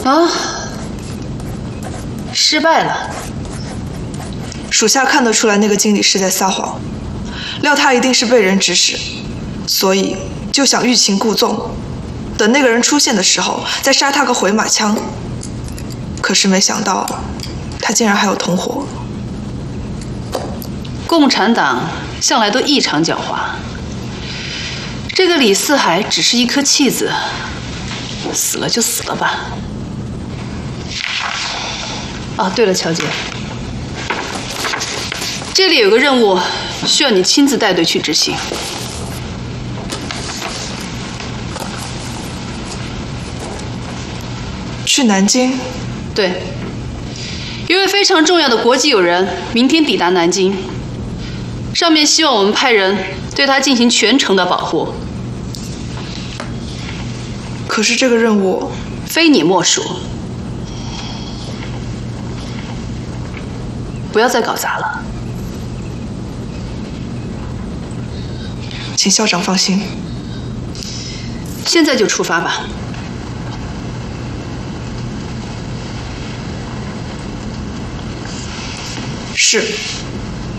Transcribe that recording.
啊，失败了。 属下看得出来，那个经理是在撒谎，料他一定是被人指使，所以就想欲擒故纵，等那个人出现的时候再杀他个回马枪。可是没想到，他竟然还有同伙。 共产党向来都异常狡猾，这个李四海只是一颗弃子，死了就死了吧。哦，对了，乔姐，这里有个任务需要你亲自带队去执行。 去南京？ 对，一位非常重要的国际友人明天抵达南京，上面希望我们派人对他进行全程的保护。 可是这个任务非你莫属，不要再搞砸了。 请校长放心。 现在就出发吧。 是。